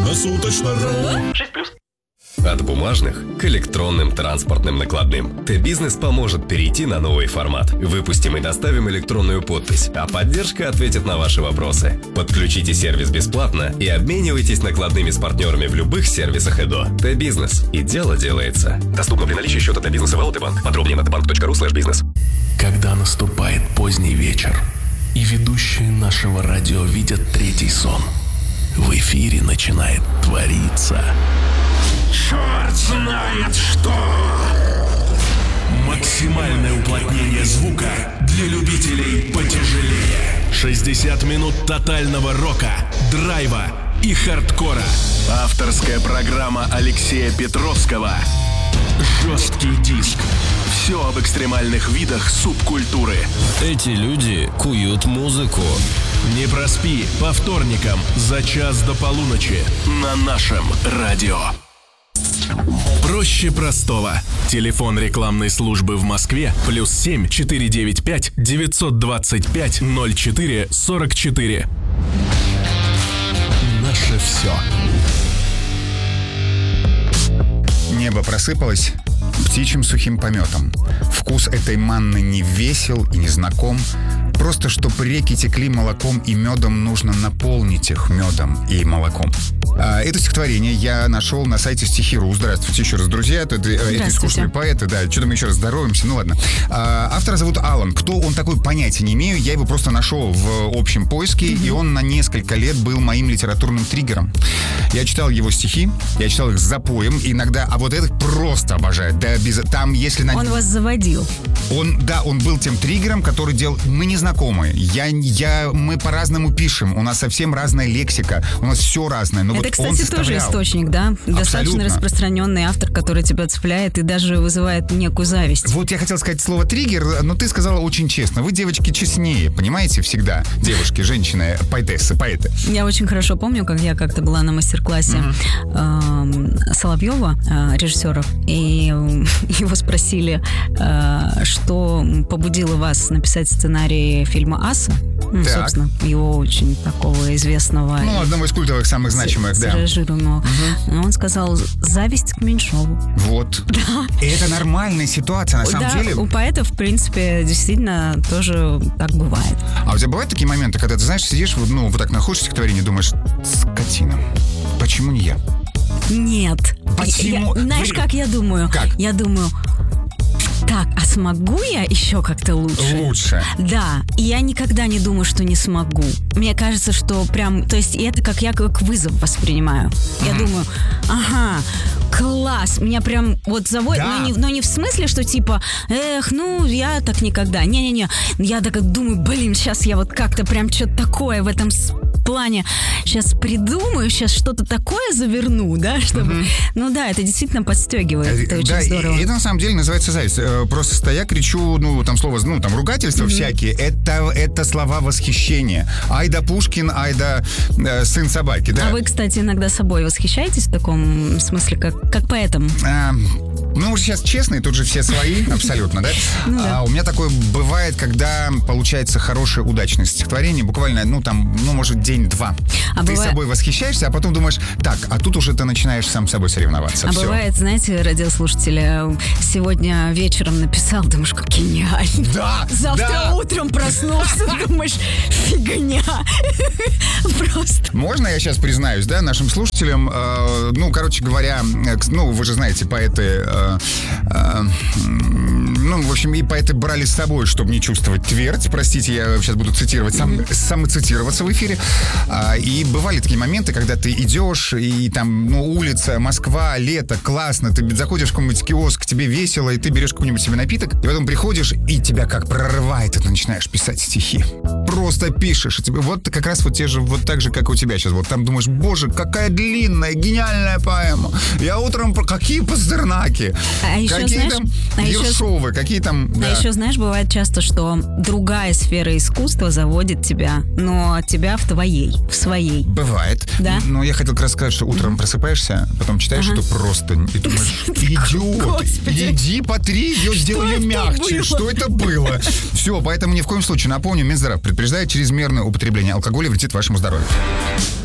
Круглосуточно. 6+. От бумажных к электронным транспортным накладным. Т-Бизнес поможет перейти на новый формат. Выпустим и доставим электронную подпись, а поддержка ответит на ваши вопросы. Подключите сервис бесплатно и обменивайтесь накладными с партнерами в любых сервисах ЭДО. Т-Бизнес. И дело делается. Доступно при наличии счета Т-Бизнеса в ЛТБанк. Подробнее на tbank.ru/бизнес. Когда наступает поздний вечер, и ведущие нашего радио видят третий сон, в эфире начинает твориться... Черт знает что! Максимальное уплотнение звука для любителей потяжелее. 60 минут тотального рока, драйва и хардкора. Авторская программа Алексея Петровского. Жесткий диск. Все об экстремальных видах субкультуры. Эти люди куют музыку. Не проспи по вторникам за час до полуночи на нашем радио. Проще простого. Телефон рекламной службы в Москве +7 495 925 04 44. Наше все. Небо просыпалось птичьим сухим пометом. Вкус этой манны не весел и не знаком. Просто чтоб реки текли молоком и медом, нужно наполнить их медом и молоком. Это стихотворение я нашел на сайте Стихи.ру. Здравствуйте еще раз, друзья. Это искусственные поэты, да. Что-то мы еще раз здороваемся, ну ладно. Автора зовут Алан. Кто он такой, понятия не имею. Я его просто нашел в общем поиске, и он на несколько лет был моим литературным триггером. Я читал его стихи, я читал их с запоем, иногда, а вот этот просто обожаю. Да, там, если... Он вас заводил. Он был тем триггером, который делал... Мы не знакомы. Мы по-разному пишем. У нас совсем разная лексика. У нас все разное. Но это, кстати, тоже источник, да? Абсолютно. Достаточно распространенный автор, который тебя цепляет и даже вызывает некую зависть. Вот я хотел сказать слово триггер, но ты сказала очень честно. Вы, девочки, честнее, понимаете, всегда. Девушки, женщины, поэтессы, поэты. Я очень хорошо помню, как я как-то была на мастер-классе Соловьева, режиссера, и его спросили, что побудило вас написать сценарий фильма «Аса». Собственно, его очень такого известного... одного из культовых, самых значимых, да. Он сказал: зависть к Меньшову. Вот. Да. И это нормальная ситуация, на самом деле. У поэтов, в принципе, действительно тоже так бывает. А у тебя бывают такие моменты, когда ты, знаешь, сидишь, вот так находишь стихотворение и думаешь: скотина, почему не я? Нет. Почему? Знаешь, как я думаю? Как? Я думаю... Так, а смогу я еще как-то лучше? Лучше. Да, и я никогда не думаю, что не смогу. Мне кажется, что прям, то есть это как вызов воспринимаю. Я думаю, ага, класс, меня прям вот заводит, но не в смысле, что типа, я так никогда. Не-не-не, я так думаю, сейчас я вот как-то прям что-то такое в этом плане сейчас придумаю, сейчас что-то такое заверну, да, чтобы... это действительно подстегивает, это очень здорово. И это на самом деле называется зависть. Просто я кричу, ругательства всякие, это слова восхищения. Ай да Пушкин, ай да сын собаки, да. А вы, кстати, иногда собой восхищаетесь в таком смысле, как поэтом? Мы уже сейчас честные, тут же все свои, абсолютно, да? А у меня такое бывает, когда получается хорошее, удачное стихотворение, буквально, может, день-два. Ты собой восхищаешься, а потом думаешь, так, а тут уже ты начинаешь сам с собой соревноваться. А бывает, знаете, радиослушатели, сегодня вечером написал, думаешь, как гениально. Да! Завтра утром проснулся, думаешь, фигня. Просто. Можно я сейчас признаюсь, да, нашим слушателям? Короче говоря, вы же знаете, поэты... в общем, и поэты брали с собой, чтобы не чувствовать твердь. Простите, я сейчас буду цитировать, самоцитироваться в эфире. И бывали такие моменты, когда ты идешь, и там, улица, Москва, лето, классно, ты заходишь в какой-нибудь киоск, тебе весело, и ты берешь какой-нибудь себе напиток, и потом приходишь, и тебя как прорывает, и ты начинаешь писать стихи. Просто пишешь. И тебе, вот как раз вот те же, вот так же, как у тебя сейчас. Вот там думаешь, боже, какая длинная, гениальная поэма. Я утром... Какие Пастернаки? Какие там Ершовы? Какие там... А еще, знаешь, бывает часто, что другая сфера искусства заводит тебя, но тебя в своей. Бывает. Да? Но я хотел как раз сказать, что утром просыпаешься, потом читаешь эту простынь, и думаешь, идиот, иди потри ее, сделай ее мягче. Что это было? Все, поэтому ни в коем случае, напомню, Минздрав предупреждает, чрезмерное употребление алкоголя вредит вашему здоровью.